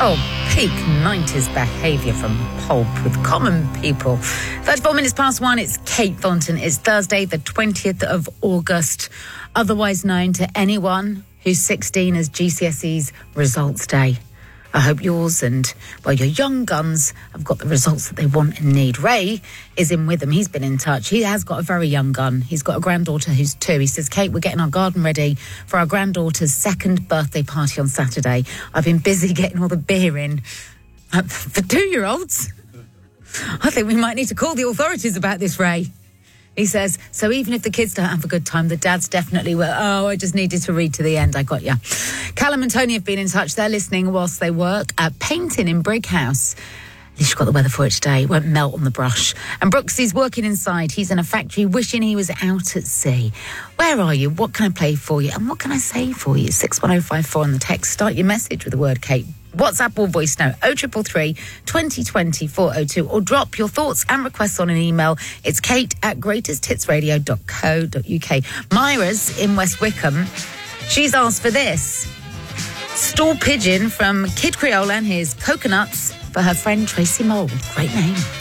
Oh, peak 90s behaviour from Pulp with Common People. 34 minutes past 1, it's Kate Thornton. It's Thursday, the 20th of August, otherwise known to anyone who's 16 as GCSE's results day. I hope yours and, well, your young guns have got the results that they want and need. Ray is in with them. He's been in touch. He has got a very young gun. He's got a granddaughter who's 2. He says, Kate, we're getting our garden ready for our granddaughter's 2nd birthday party on Saturday. I've been busy getting all the beer in. For 2-year-olds? I think we might need to call the authorities about this, Ray. He says, so even if the kids don't have a good time, the dads definitely will. Oh, I just needed to read to the end. I got you. Callum and Tony have been in touch. They're listening whilst they work at painting in Brighouse. At least you've got the weather for it today. It won't melt on the brush. And Brooks is working inside. He's in a factory wishing he was out at sea. Where are you? What can I play for you? And what can I say for you? 61054 on the text. Start your message with the word Kate. WhatsApp or voice note 0333 2020 402 or drop your thoughts and requests on an email. It's kate@greatesthitsradio.co.uk. Myra's in West Wickham. She's asked for this. Stool Pigeon from Kid Creole and his Coconuts for her friend Tracy Mole. Great name.